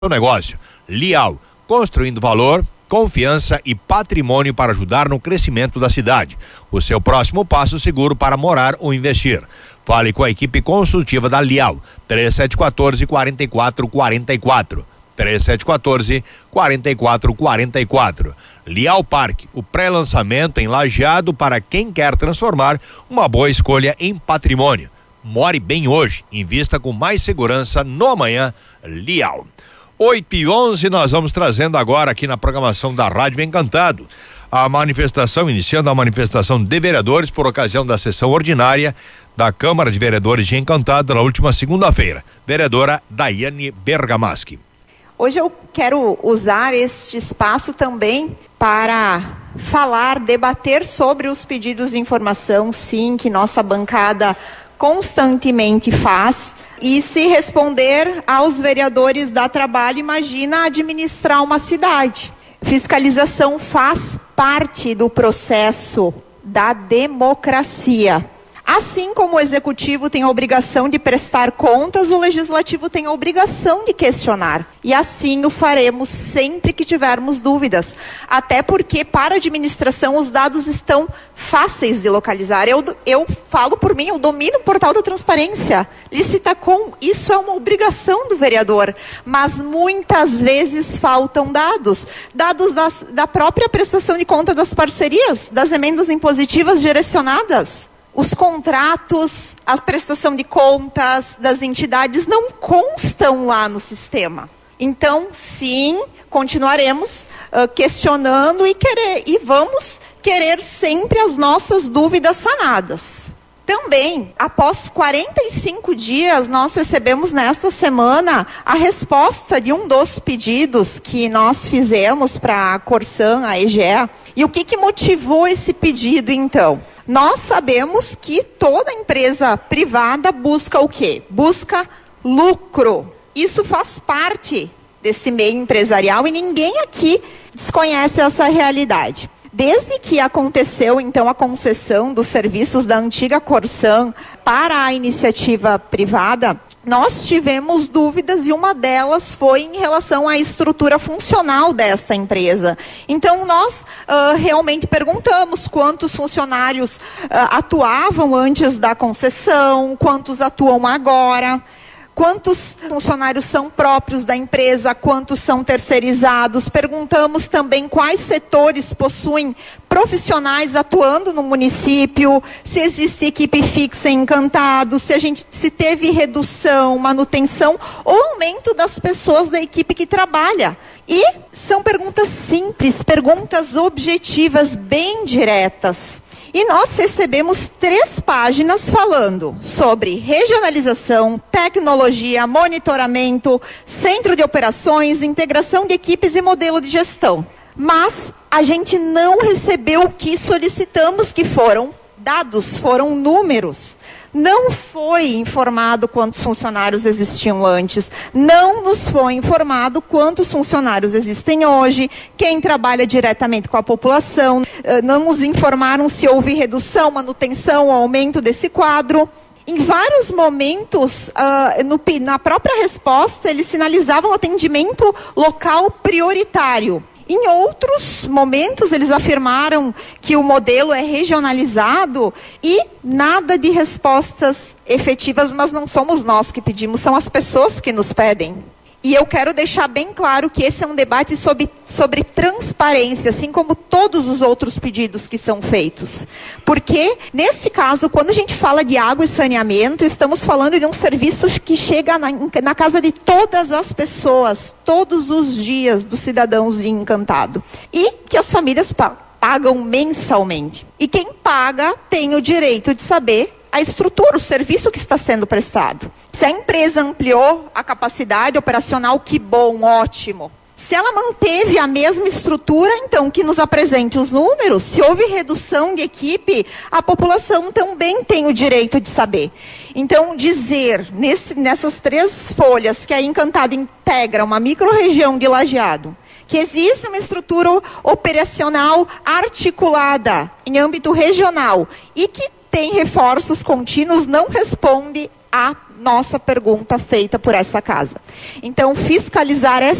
seu negócio. Lial, construindo valor, confiança e patrimônio para ajudar no crescimento da cidade. O seu próximo passo seguro para morar ou investir. Fale com a equipe consultiva da Lial, 3714-4444. 3714-4444. Lial Parque, o pré-lançamento em Lajeado para quem quer transformar uma boa escolha em patrimônio. More bem hoje, invista com mais segurança no amanhã. Lial. 8h11, nós vamos trazendo agora aqui na programação da Rádio Encantado iniciando a manifestação de vereadores por ocasião da sessão ordinária da Câmara de Vereadores de Encantado na última segunda-feira. Vereadora Daiane Bergamaschi. Hoje eu quero usar este espaço também para debater sobre os pedidos de informação, sim, que nossa bancada constantemente faz. E se responder aos vereadores dá trabalho, imagina administrar uma cidade. Fiscalização faz parte do processo da democracia. Assim como o executivo tem a obrigação de prestar contas, o legislativo tem a obrigação de questionar. E assim o faremos sempre que tivermos dúvidas. Até porque para a administração os dados estão fáceis de localizar. Eu falo por mim, eu domino o portal da transparência. Licitacom, isso é uma obrigação do vereador. Mas muitas vezes faltam dados. Dados da própria prestação de conta das parcerias, das emendas impositivas direcionadas. Os contratos, a prestação de contas das entidades não constam lá no sistema. Então, sim, continuaremos questionando e vamos querer sempre as nossas dúvidas sanadas. Também, após 45 dias, nós recebemos nesta semana a resposta de um dos pedidos que nós fizemos para a Corsan, a EGEA. E o que motivou esse pedido, então? Nós sabemos que toda empresa privada busca o quê? Busca lucro. Isso faz parte desse meio empresarial e ninguém aqui desconhece essa realidade. Desde que aconteceu, então, a concessão dos serviços da antiga Corsan para a iniciativa privada, nós tivemos dúvidas e uma delas foi em relação à estrutura funcional desta empresa. Então, nós realmente perguntamos quantos funcionários atuavam antes da concessão, quantos atuam agora. Quantos funcionários são próprios da empresa, quantos são terceirizados. Perguntamos também quais setores possuem profissionais atuando no município, se existe equipe fixa em Encantado, se teve redução, manutenção ou aumento das pessoas da equipe que trabalha. E são perguntas simples, perguntas objetivas, bem diretas. E nós recebemos 3 páginas falando sobre regionalização, tecnologia, monitoramento, centro de operações, integração de equipes e modelo de gestão. Mas a gente não recebeu o que solicitamos, que foram dados, foram números. Não foi informado quantos funcionários existiam antes, não nos foi informado quantos funcionários existem hoje, quem trabalha diretamente com a população, não nos informaram se houve redução, manutenção, aumento desse quadro. Em vários momentos, na própria resposta, eles sinalizavam atendimento local prioritário. Em outros momentos, eles afirmaram que o modelo é regionalizado e nada de respostas efetivas, mas não somos nós que pedimos, são as pessoas que nos pedem. E eu quero deixar bem claro que esse é um debate sobre transparência, assim como todos os outros pedidos que são feitos. Porque, nesse caso, quando a gente fala de água e saneamento, estamos falando de um serviço que chega na casa de todas as pessoas, todos os dias dos cidadãos de Encantado. E que as famílias pagam mensalmente. E quem paga tem o direito de saber a estrutura, o serviço que está sendo prestado. Se a empresa ampliou a capacidade operacional, que bom, ótimo. Se ela manteve a mesma estrutura, então que nos apresente os números. Se houve redução de equipe, a população também tem o direito de saber. Então, dizer nessas 3 folhas que a Encantado integra uma micro-região de Lajeado, que existe uma estrutura operacional articulada em âmbito regional e que tem reforços contínuos, não responde à nossa pergunta feita por essa casa. Então, fiscalizar